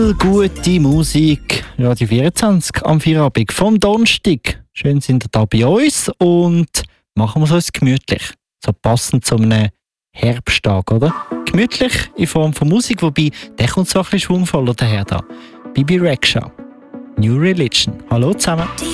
Gute Musik, Radio 24 am Feierabend vom Donnerstag. Schön sind ihr da bei uns und machen wir es uns gemütlich. So passend zu einem Herbsttag, oder? Gemütlich in Form von Musik, wobei der kommt so ein bisschen schwungvoller daher da. Bibi Rexha, New Religion. Hallo zusammen.